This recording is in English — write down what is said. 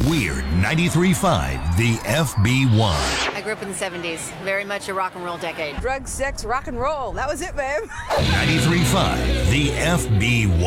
We're 93.5, the FB1. I grew up in the 70s. Very much a rock and roll decade. Drugs, sex, rock and roll. That was it, babe. 93.5, the FB1.